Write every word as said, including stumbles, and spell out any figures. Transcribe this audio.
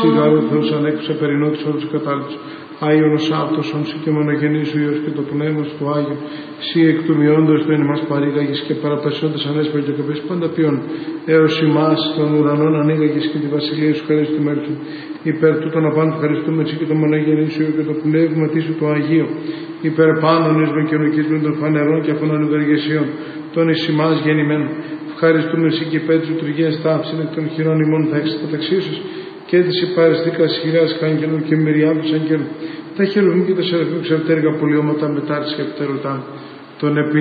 Σιγάρο Θεός ανέκουσα περινότης όλους κατάλληλους. Άγιον ως αυτός όνση και μονογενής ο Υιός και το Πνεύμα του Άγιον. Σύ εκ του μειόντος του εν ημάς παρήγαγης και παραπασιόντας ανέσπερ και κοπές πάντα ποιόν. Έως ημάς των ουρανών ανοίγαγης και τη βασιλεία σου χαρίσου του μέρους σου. Υπέρ τούτων απάντου ευχαριστούμε εσύ και το μονογενής σου και το Πνεύμα σου το Αγίο. Υπέρ πάντων εις με καινοκίσμων των φανερών και αφών ανεργεσιών. Τον εις ημάς γεννημένων. Ευχαριστούμε εσύ και υπέρ της λειτουργίας τάψην εκ των χειρών ημών θα έχεις τα ταξίσους. Και της υπαριστήκας χειράς χάγγελων και μυριάδους αγγέλων. Τα χερουβίμ και τα σεραφείμ ξαρτέργα πολιώματα μετάρτης και επιτέρωτα. Τον επί